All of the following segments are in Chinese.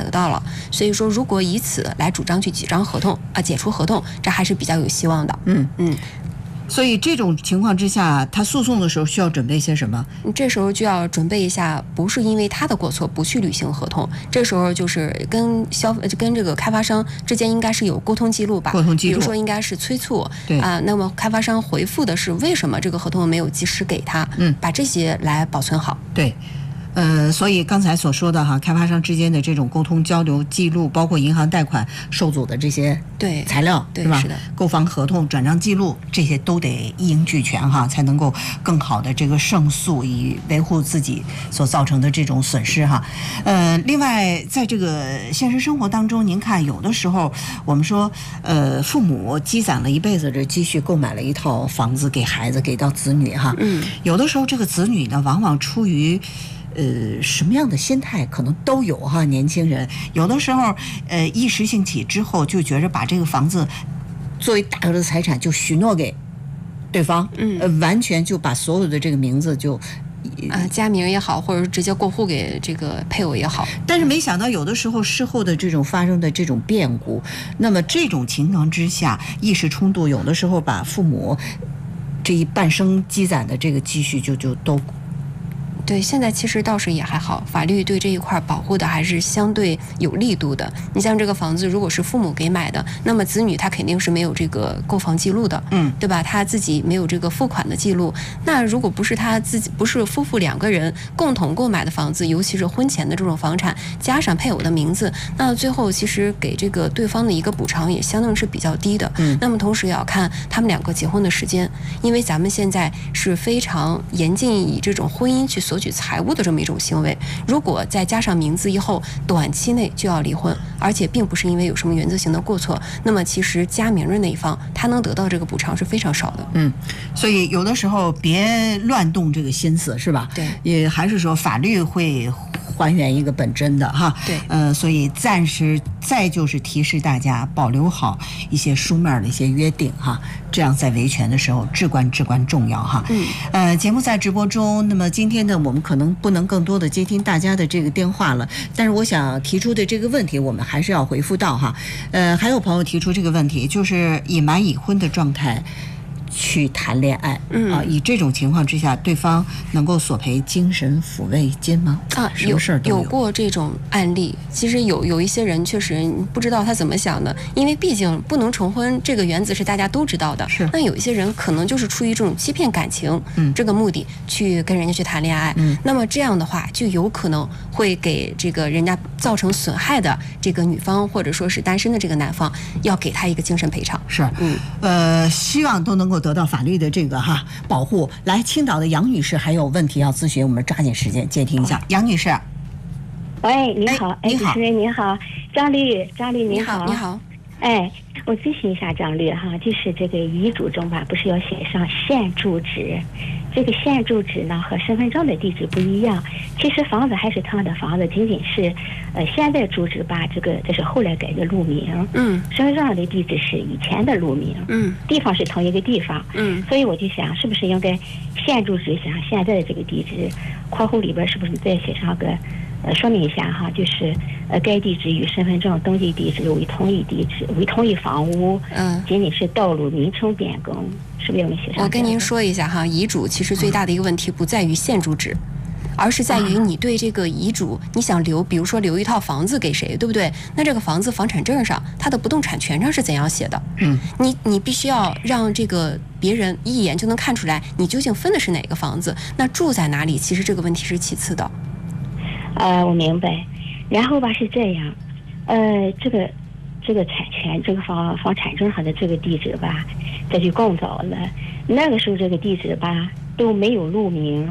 得到了。所以说，如果以此来主张去解除合同，这还是比较有希望的。 所以这种情况之下，他诉讼的时候需要准备些什么？ 这时候就要准备一下，不是因为他的过错不去履行合同，这时候就是跟这个开发商之间应该是有沟通记录吧？ 沟通记录， 比如说应该是催促， 对那么开发商回复的是为什么这个合同没有及时给他？把这些来保存好。 对。所以刚才所说的哈，开发商之间的这种沟通交流记录，包括银行贷款受阻的这些材料， 对是吧？ 是的。 购房合同、转账记录，这些都得一应俱全哈，才能够更好的这个胜诉，以维护自己所造成的这种损失哈。另外，在这个现实生活当中，您看有的时候我们说，父母积攒了一辈子的积蓄，购买了一套房子给孩子，给到子女哈。有的时候这个子女呢，往往出于什么样的心态可能都有哈，年轻人有的时候一时兴起之后就觉着把这个房子作为大额的财产就许诺给对方，完全就把所有的这个名字就加名也好，或者直接过户给这个配偶也好， 但是没想到有的时候事后的这种发生的这种变故，那么这种情况之下，一时冲动，有的时候把父母这一半生积攒的这个积蓄就都。 对，现在其实倒是也还好，法律对这一块保护的还是相对有力度的。你像这个房子，如果是父母给买的，那么子女他肯定是没有这个购房记录的，对吧？他自己没有这个付款的记录。那如果不是他自己，不是夫妇两个人共同购买的房子，尤其是婚前的这种房产，加上配偶的名字，那最后其实给这个对方的一个补偿也相当是比较低的。那么同时也要看他们两个结婚的时间，因为咱们现在是非常严禁以这种婚姻去索取财物的这么一种行为，如果再加上名字以后，短期内就要离婚，而且并不是因为有什么原则性的过错，那么其实加名的那一方他能得到这个补偿是非常少的。 所以有的时候别乱动这个心思，是吧？ 对， 也还是说法律会还原一个本真的哈。 对， 所以暂时再就是提示大家保留好一些书面的一些约定哈，这样在维权的时候至关重要哈。节目在直播中，那么今天呢，我们可能不能更多的接听大家的这个电话了，但是我想提出的这个问题，我们还是要回复到哈。还有朋友提出这个问题，就是已瞒已婚的状态去谈恋爱，以这种情况之下，对方能够索赔精神抚慰金吗？什么事儿都有过这种案例。其实有一些人确实不知道他怎么想的，因为毕竟不能重婚这个原则是大家都知道的。 是。 那有一些人可能就是出于这种欺骗感情，这个目的去跟人家去谈恋爱，那么这样的话就有可能会给这个人家造成损害的这个女方或者说是单身的这个男方，要给他一个精神赔偿。 是。希望都能够得到法律的这个保护。来，青岛的杨女士还有问题要咨询，我们抓紧时间接听一下。杨女士， 喂，你好， 你好， 主持人你好，张律你好， 你好， 我咨询一下张律哈，就是这个遗嘱中吧，不是要写上现住址，这个现住址呢和身份证的地址不一样，其实房子还是他的房子，仅仅是现在住址吧，这是后来改的路名，身份证上的地址是以前的路名，地方是同一个地方，所以我就想是不是应该现住址写上现在的这个地址，括弧里边是不是再写上个说明一下哈，就是该地址与身份证登记地址为同一地址，为同一房屋，仅仅是道路名称变更，是不是应该写上？ 我跟您说一下哈，遗嘱其实最大的一个问题不在于现住址，而是在于你对这个遗嘱，你想留，比如说留一套房子给谁，对不对？那这个房子房产证上，它的不动产权上是怎样写的？你必须要让这个别人一眼就能看出来，你究竟分的是哪个房子，那住在哪里？其实这个问题是其次的。 我明白。然后吧是这样，这个产权，这个房产证上的这个地址吧，这就更早了。那个时候这个地址吧都没有路名，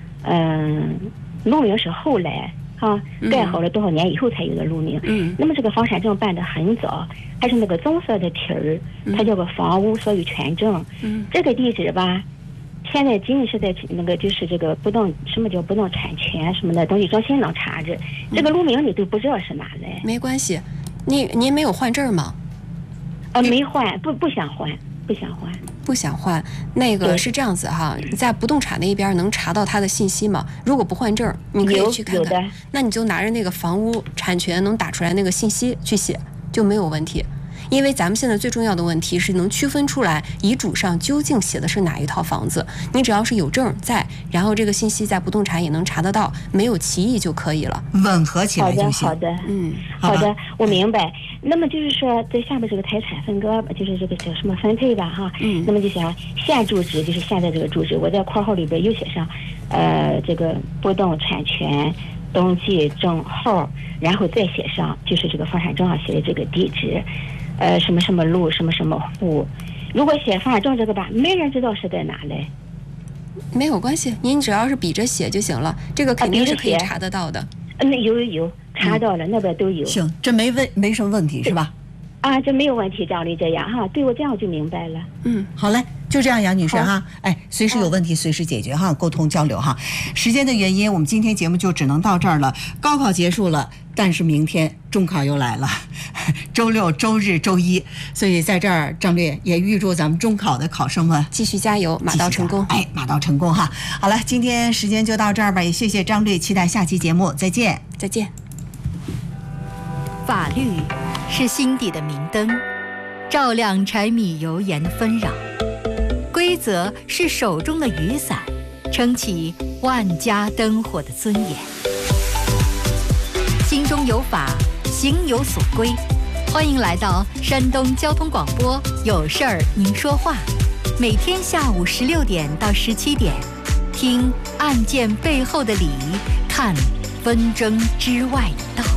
路名是后来盖好了多少年以后才有的路名。那么这个房产证办得很早，还是那个棕色的皮儿，它叫个房屋所有权证。这个地址吧。现在仅仅是在那个就是这个什么叫不动产权什么的东西中心能查着，这个路名你都不知道是哪来。 没关系，您没有换证吗？ 没换，不想换， 不想换。 不想换，那个是这样子哈，你在不动产那边能查到他的信息吗？如果不换证，你可以去看看。那你就拿着那个房屋产权能打出来那个信息去写，就没有问题。因为咱们现在最重要的问题是能区分出来遗嘱上究竟写的是哪一套房子。你只要是有证在，然后这个信息在不动产也能查得到，没有歧义就可以了， 吻合起来就行。 好的，好的，我明白。那么就是说，在下面这个财产分割，就是这个叫什么分配吧，哈。那么就想现住址，就是现在这个住址，我在括号里边又写上，这个不动产权登记证号，然后再写上就是这个房产证上写的这个地址。什么什么路，什么什么户，如果写房产证这个吧，没人知道是在哪嘞。 没有关系，您只要是比着写就行了，这个肯定是可以查得到的。 那有查到了，那边都有。 行，这没什么问题是吧？ 啊，这没有问题，张律这样哈，对我这样就明白了。 好嘞，就这样，杨女士哈，随时有问题随时解决哈，沟通交流哈。时间的原因，我们今天节目就只能到这儿了。高考结束了，但是明天中考又来了，周六、周日、周一，所以在这儿，张律也预祝咱们中考的考生们继续加油，马到成功。 马到成功哈。好了，今天时间就到这儿吧，也谢谢张律，期待下期节目，再见。 再见。 法律是心底的明灯，照亮柴米油盐的纷扰；规则是手中的雨伞，撑起万家灯火的尊严。心中有法，行有所归。欢迎来到山东交通广播，有事儿您说话，每天下午16点到17点，听案件背后的理，看纷争之外的道。